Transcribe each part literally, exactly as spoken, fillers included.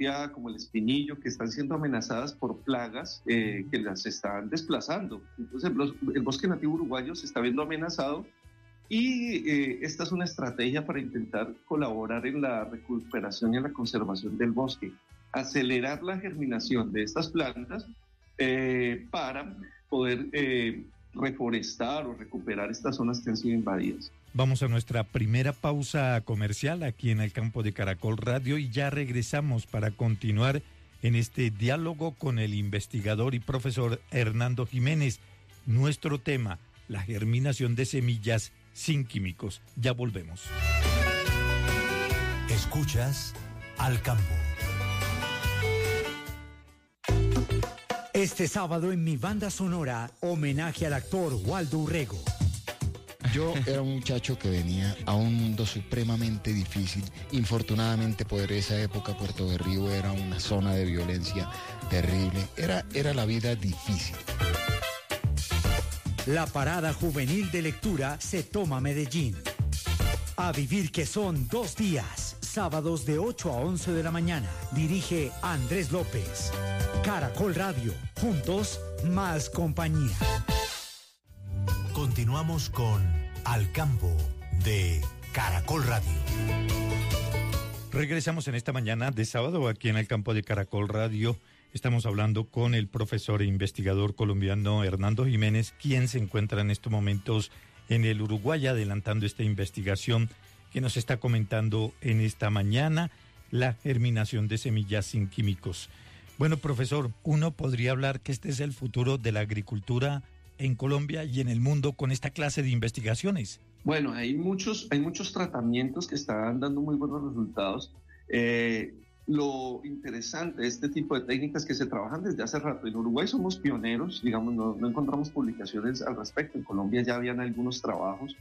Silvia como el espinillo, que están siendo amenazadas por plagas eh, que las están desplazando. Entonces los, el bosque nativo uruguayo se está viendo amenazado y eh, esta es una estrategia para intentar colaborar en la recuperación y en la conservación del bosque, acelerar la germinación de estas plantas eh, para poder eh, reforestar o recuperar estas zonas que han sido invadidas. Vamos a nuestra primera pausa comercial aquí en el campo de Caracol Radio y ya regresamos para continuar en este diálogo con el investigador y profesor Hernando Jiménez. Nuestro tema, la germinación de semillas sin químicos. Ya volvemos. Escuchas Al Campo. Este sábado en mi banda sonora, homenaje al actor Waldo Urrego. Yo era un muchacho que venía a un mundo supremamente difícil. Infortunadamente, por esa época, Puerto Berrío era una zona de violencia terrible. Era, era la vida difícil. La parada juvenil de lectura se toma Medellín. A vivir que son dos días. Sábados de ocho a once de la mañana. Dirige Andrés López. Caracol Radio. Juntos, más compañía. Continuamos con Al Campo de Caracol Radio. Regresamos en esta mañana de sábado aquí en el campo de Caracol Radio. Estamos hablando con el profesor e investigador colombiano Hernando Jiménez, quien se encuentra en estos momentos en el Uruguay adelantando esta investigación que nos está comentando en esta mañana, la germinación de semillas sin químicos. Bueno, profesor, uno podría hablar que este es el futuro de la agricultura en Colombia y en el mundo con esta clase de investigaciones. Bueno, hay muchos, hay muchos tratamientos que están dando muy buenos resultados. Eh, lo interesante de este tipo de técnicas que se trabajan desde hace rato. En Uruguay somos pioneros, digamos, no, no encontramos publicaciones al respecto. En Colombia ya habían algunos trabajos,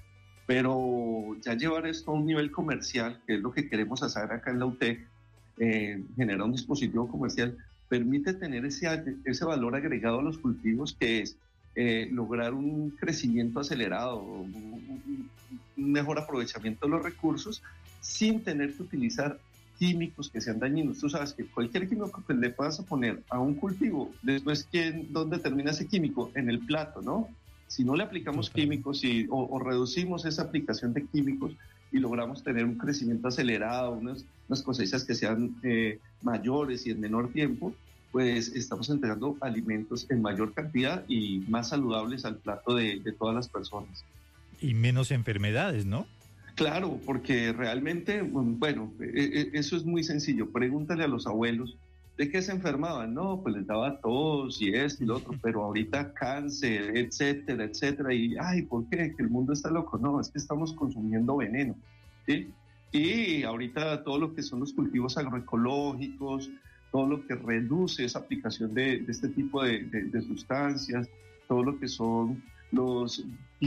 pero ya llevar esto a un nivel comercial, que es lo que queremos hacer acá en la U T E C, eh, generar un dispositivo comercial, permite tener ese, ese valor agregado a los cultivos, que es Eh, lograr un crecimiento acelerado, un, un, un mejor aprovechamiento de los recursos sin tener que utilizar químicos que sean dañinos. Tú sabes que cualquier químico que le puedas poner a un cultivo, después, ¿quién, ¿dónde termina ese químico? En el plato, ¿no? Si no le aplicamos Total. químicos y, o, o reducimos esa aplicación de químicos y logramos tener un crecimiento acelerado, unas, unas cosechas que sean eh, mayores y en menor tiempo, pues estamos entregando alimentos en mayor cantidad y más saludables al plato de, de todas las personas. Y menos enfermedades, ¿no? Claro, porque realmente, bueno, eso es muy sencillo. Pregúntale a los abuelos de qué se enfermaban. No, pues les daba tos y esto y lo otro, pero ahorita cáncer, etcétera, etcétera. Y, ay, ¿por qué? Que el mundo está loco. No, es que estamos consumiendo veneno, ¿sí? Y ahorita todo lo que son los cultivos agroecológicos, todo lo que reduce esa aplicación de, de este tipo de, de, de sustancias, todo lo que son los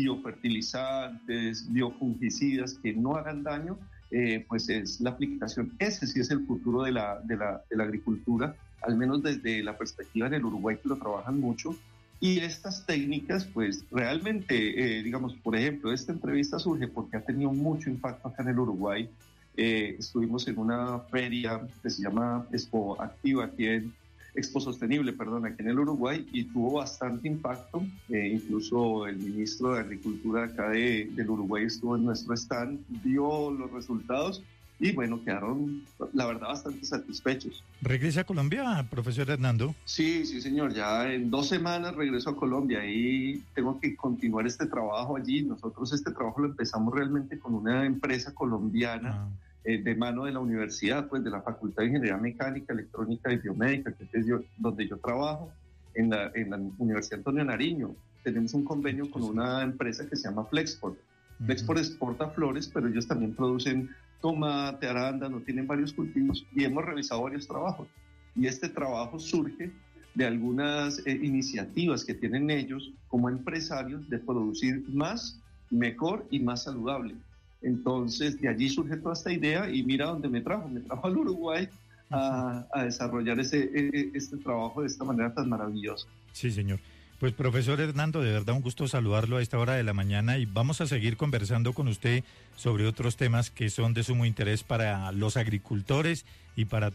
biofertilizantes, biofungicidas que no hagan daño, eh, pues es la aplicación. Ese sí es el futuro de la, de, la, de la agricultura, al menos desde la perspectiva en el Uruguay, que lo trabajan mucho. Y estas técnicas, pues realmente, eh, digamos, por ejemplo, esta entrevista surge porque ha tenido mucho impacto acá en el Uruguay. Eh, estuvimos en una feria que se llama Expo Activa, aquí en Expo Sostenible, perdón, aquí en el Uruguay, y tuvo bastante impacto. Eh, incluso el ministro de Agricultura acá de, del Uruguay estuvo en nuestro stand, vio los resultados y bueno, quedaron, la verdad, bastante satisfechos. ¿Regresa a Colombia, profesor Hernando? Sí, sí, señor, ya en dos semanas regreso a Colombia y tengo que continuar este trabajo allí. Nosotros este trabajo lo empezamos realmente con una empresa colombiana, ah. eh, de mano de la universidad, pues de la Facultad de Ingeniería Mecánica, Electrónica y Biomédica, que es yo, donde yo trabajo, en la, en la Universidad Antonio Nariño. Tenemos un convenio con una empresa que se llama Flexport. Uh-huh. Flexport exporta flores, pero ellos también producen tomate, arándano, tienen varios cultivos y hemos revisado varios trabajos. Y este trabajo surge de algunas eh, iniciativas que tienen ellos como empresarios de producir más, mejor y más saludable. Entonces, de allí surge toda esta idea y mira dónde me trajo. Me trajo al Uruguay a, a desarrollar ese, este trabajo de esta manera tan maravillosa. Sí, señor. Pues, profesor Hernando, de verdad un gusto saludarlo a esta hora de la mañana y vamos a seguir conversando con usted sobre otros temas que son de sumo interés para los agricultores y para